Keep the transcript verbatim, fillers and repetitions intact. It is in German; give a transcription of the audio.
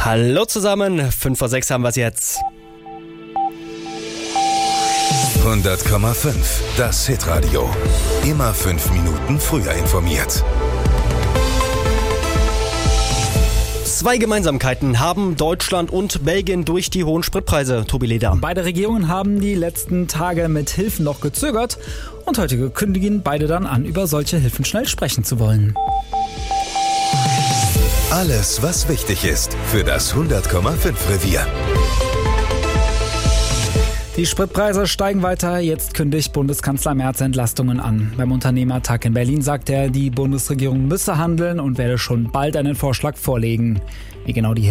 Hallo zusammen, fünf vor sechs haben wir es jetzt. hundert Komma fünf, das Hitradio. Immer fünf Minuten früher informiert. Zwei Gemeinsamkeiten haben Deutschland und Belgien durch die hohen Spritpreise, Tobi Leder. Beide Regierungen haben die letzten Tage mit Hilfen noch gezögert und heute kündigen beide dann an, über solche Hilfen schnell sprechen zu wollen. Alles, was wichtig ist für das hundert Komma fünf Revier. Die Spritpreise steigen weiter. Jetzt kündigt Bundeskanzler Merz Entlastungen an. Beim Unternehmertag in Berlin sagt er, die Bundesregierung müsse handeln und werde schon bald einen Vorschlag vorlegen. Wie genau die